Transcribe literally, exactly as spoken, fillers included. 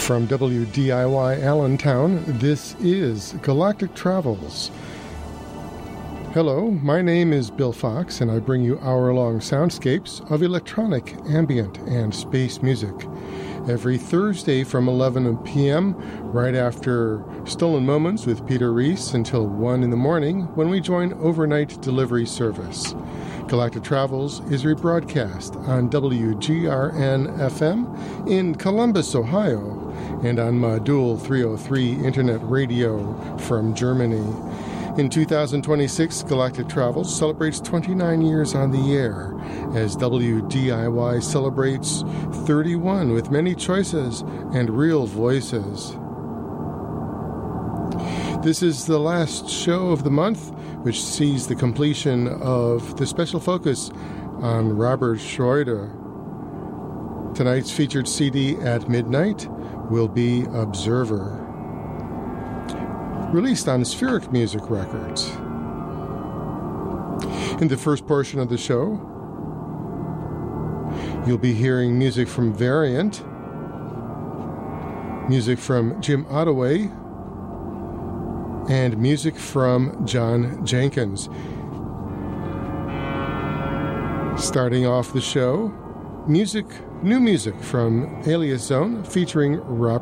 From W D I Y Allentown, this is Galactic Travels. Hello, my name is Bill Fox, and I bring you hour-long soundscapes of electronic, ambient, and space music. Every Thursday from eleven p.m., right after Stolen Moments with Peter Reese, until one in the morning, when we join overnight delivery service. Galactic Travels is rebroadcast on W G R N F M in Columbus, Ohio, and on Modul three oh three Internet Radio from Germany. In two thousand twenty-six, Galactic Travels celebrates twenty-nine years on the air, as W D I Y celebrates thirty-one with many choices and real voices. This is the last show of the month, which sees the completion of the special focus on Robert Schroeder. Tonight's featured C D at midnight will be Observer, released on Spheric Music Records. In the first portion of the show, you'll be hearing music from Variant, music from Jim Ottaway, and music from John Jenkins. Starting off the show, music, new music from Alias Zone featuring Robert